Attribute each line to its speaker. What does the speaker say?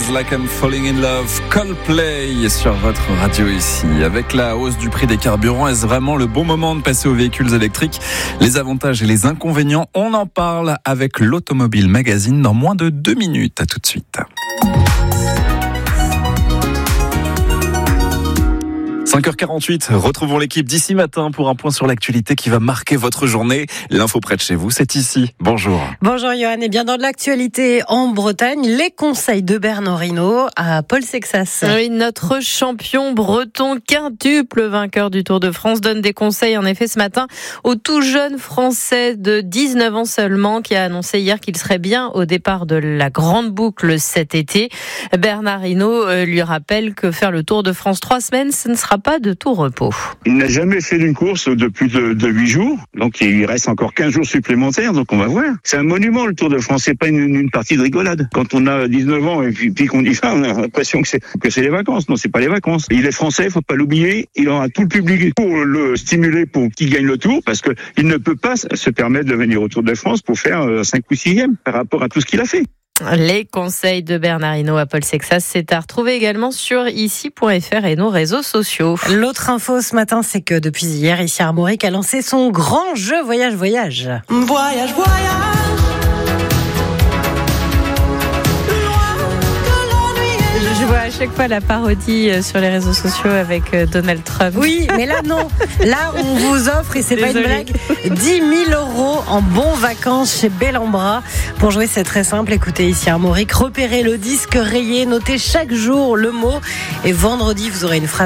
Speaker 1: Feels Like I'm Falling in Love, Coldplay sur votre radio ici. Avec la hausse du prix des carburants, est-ce vraiment le bon moment de passer aux véhicules électriques? Les avantages et les inconvénients, on en parle avec l'Automobile Magazine dans moins de 2 minutes. À tout de suite. 5h48, retrouvons l'équipe d'ici matin pour un point sur l'actualité qui va marquer votre journée. L'info près de chez vous, c'est ici. Bonjour.
Speaker 2: Bonjour Johan, et bien dans de l'actualité en Bretagne, les conseils de Bernard Hinault à Paul Sexas.
Speaker 3: Oui, notre champion breton quintuple vainqueur du Tour de France donne des conseils en effet ce matin au tout jeune Français de 19 ans seulement qui a annoncé hier qu'il serait bien au départ de la grande boucle cet été. Bernard Hinault lui rappelle que faire le Tour de France 3 semaines, ce ne sera pas de tout repos.
Speaker 4: Il n'a jamais fait d'une course de plus de 8 jours, donc il reste encore 15 jours supplémentaires, donc on va voir. C'est un monument le Tour de France, c'est pas une partie de rigolade. Quand on a 19 ans et puis qu'on dit ça, on a l'impression que c'est les vacances. Non, c'est pas les vacances. Il est français, faut pas l'oublier, il aura tout le public pour le stimuler pour qu'il gagne le Tour, parce que il ne peut pas se permettre de venir au Tour de France pour faire 5 ou 6e par rapport à tout ce qu'il a fait.
Speaker 3: Les conseils de Bernard Hinault à Paul Sexas, c'est à retrouver également sur ici.fr et nos réseaux sociaux.
Speaker 2: L'autre info ce matin, c'est que depuis hier, ici Armorique a lancé son grand jeu Voyage.
Speaker 5: Voyage.
Speaker 3: Je vois à chaque fois la parodie sur les réseaux sociaux avec Donald Trump.
Speaker 2: Oui, mais là non. Là, on vous offre, et c'est
Speaker 3: Désolée.
Speaker 2: pas une blague, 10 000 € en bons vacances chez Bellambra. Pour jouer, c'est très simple. Écoutez ici Armorique, repérez le disque rayé, notez chaque jour le mot. Et vendredi, vous aurez une phrase